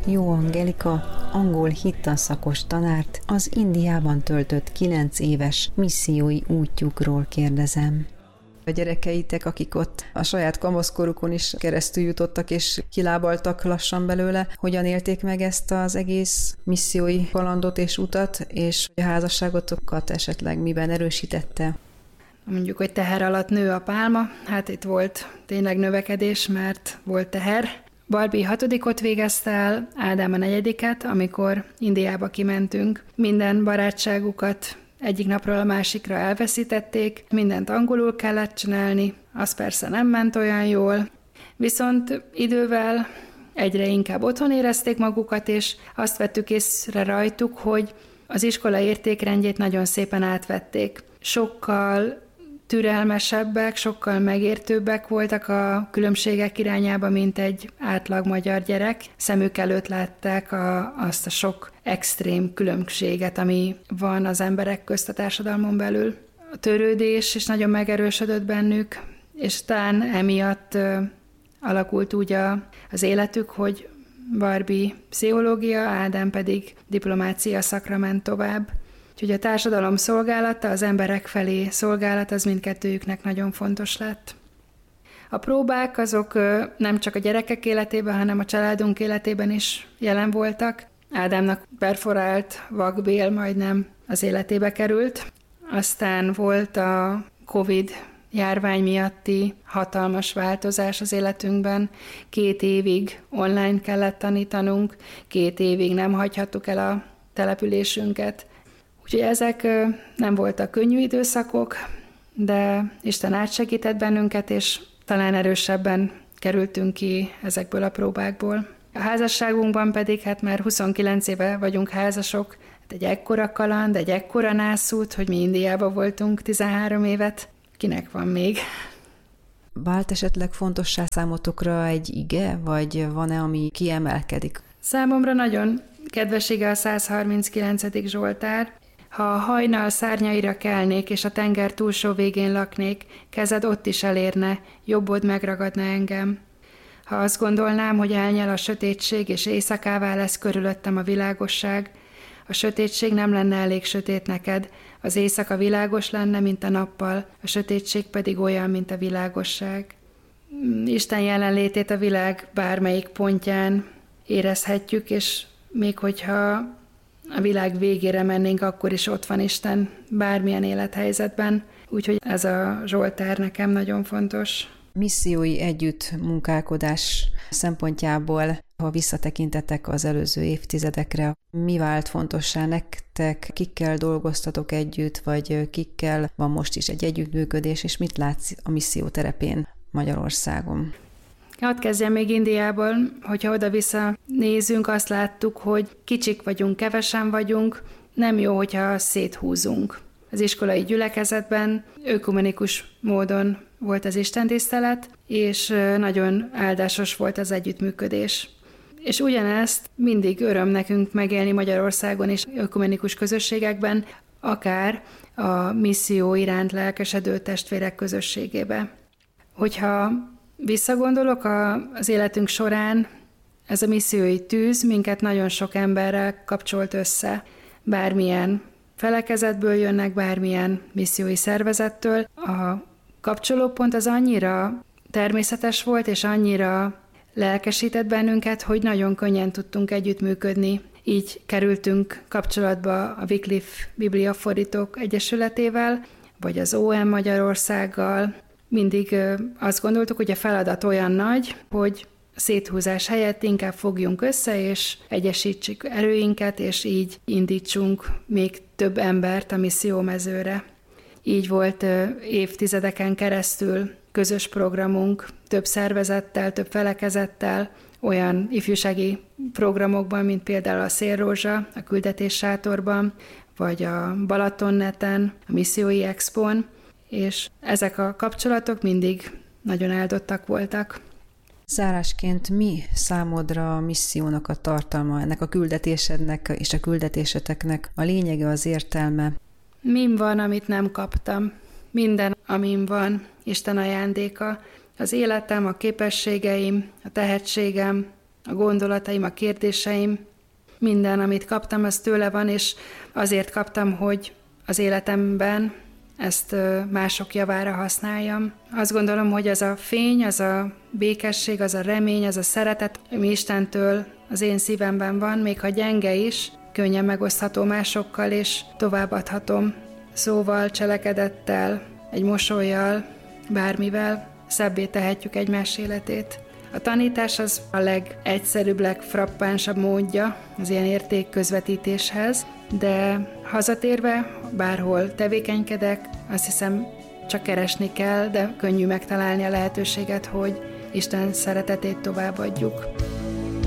Jó Angelika, angol hittanszakos tanárt, az Indiában töltött 9 éves missziói útjukról kérdezem. A gyerekeitek, akik ott a saját kamaszkorukon is keresztül jutottak és kilábaltak lassan belőle, hogyan élték meg ezt az egész missziói kalandot és utat, és a házasságotokat esetleg miben erősítette? Mondjuk, hogy teher alatt nő a pálma, hát itt volt tényleg növekedés, mert volt teher. Barbie 6. végezte el, Ádám a 4., amikor Indiába kimentünk. Minden barátságukat egyik napról a másikra elveszítették, mindent angolul kellett csinálni, az persze nem ment olyan jól, viszont idővel egyre inkább otthon érezték magukat, és azt vettük észre rajtuk, hogy az iskola értékrendjét nagyon szépen átvették. Sokkal türelmesebbek, sokkal megértőbbek voltak a különbségek irányába, mint egy átlag magyar gyerek. Szemük előtt látták azt a sok extrém különbséget, ami van az emberek közt a társadalmon belül. A törődés is nagyon megerősödött bennük, és talán emiatt alakult úgy az életük, hogy Barbie pszichológia, Ádám pedig diplomácia szakra ment tovább. Úgyhogy a társadalom szolgálata, az emberek felé szolgálat, az mindkettőjüknek nagyon fontos lett. A próbák azok nem csak a gyerekek életében, hanem a családunk életében is jelen voltak. Ádámnak perforált vakbél majdnem az életébe került. Aztán volt a Covid járvány miatti hatalmas változás az életünkben. 2 évig online kellett tanítanunk, 2 évig nem hagyhattuk el a településünket. Úgyhogy ezek nem voltak könnyű időszakok, de Isten átsegített bennünket, és talán erősebben kerültünk ki ezekből a próbákból. A házasságunkban pedig, hát már 29 éve vagyunk házasok, egy ekkora kaland, egy ekkora nászút, hogy mi Indiában voltunk 13 évet, kinek van még? Vált esetleg fontossá számotokra egy ige, vagy van-e, ami kiemelkedik? Számomra nagyon kedves ige a 139. Zsoltár. Ha a hajnal szárnyaira kelnék, és a tenger túlsó végén laknék, kezed ott is elérne, jobbod megragadna engem. Ha azt gondolnám, hogy elnyel a sötétség, és éjszakává lesz körülöttem a világosság, a sötétség nem lenne elég sötét neked, az éjszaka világos lenne, mint a nappal, a sötétség pedig olyan, mint a világosság. Isten jelenlétét a világ bármelyik pontján érezhetjük, és még hogyha a világ végére mennénk, akkor is ott van Isten bármilyen élethelyzetben. Úgyhogy ez a Zsoltár nekem nagyon fontos. Missziói együttmunkálkodás szempontjából, ha visszatekintetek az előző évtizedekre, mi vált fontossá nektek, kikkel dolgoztatok együtt, vagy kikkel van most is egy együttműködés, és mit látsz a misszió terepén Magyarországon? Hadd kezdjem még Indiában, hogyha oda-vissza nézünk, azt láttuk, hogy kicsik vagyunk, kevesen vagyunk, nem jó, hogyha széthúzunk. Az iskolai gyülekezetben ökumenikus módon volt az istentisztelet, és nagyon áldásos volt az együttműködés. És ugyanezt mindig öröm nekünk megélni Magyarországon és ökumenikus közösségekben, akár a misszió iránt lelkesedő testvérek közösségébe. Hogyha visszagondolok az életünk során, ez a missziói tűz minket nagyon sok emberrel kapcsolt össze, bármilyen felekezetből jönnek, bármilyen missziói szervezettől. A kapcsolópont az annyira természetes volt, és annyira lelkesített bennünket, hogy nagyon könnyen tudtunk együttműködni. Így kerültünk kapcsolatba a Wycliffe Bibliafordítók Egyesületével, vagy az OM Magyarországgal. Mindig azt gondoltuk, hogy a feladat olyan nagy, hogy széthúzás helyett inkább fogjunk össze, és egyesítsük erőinket, és így indítsunk még több embert a missziómezőre. Így volt évtizedeken keresztül közös programunk, több szervezettel, több felekezettel, olyan ifjúsági programokban, mint például a Szélrózsa, a Küldetés Sátorban, vagy a Balatonneten, a Missziói Expón, és ezek a kapcsolatok mindig nagyon áldottak voltak. Zárásként mi számodra a missziónak a tartalma, ennek a küldetésednek és a küldetéseteknek a lényege, az értelme? Min van, amit nem kaptam. Minden, amin van, Isten ajándéka. Az életem, a képességeim, a tehetségem, a gondolataim, a kérdéseim, minden, amit kaptam, az tőle van, és azért kaptam, hogy az életemben ezt mások javára használjam. Azt gondolom, hogy az a fény, az a békesség, az a remény, az a szeretet, ami Istentől az én szívemben van, még ha gyenge is, könnyen megosztható másokkal, és továbbadhatom szóval, cselekedettel, egy mosollyal, bármivel szebbé tehetjük egymás életét. A tanítás az a legegyszerűbb, legfrappánsabb módja az ilyen értékközvetítéshez, de hazatérve, bárhol tevékenykedek, azt hiszem csak keresni kell, de könnyű megtalálni a lehetőséget, hogy Isten szeretetét továbbadjuk.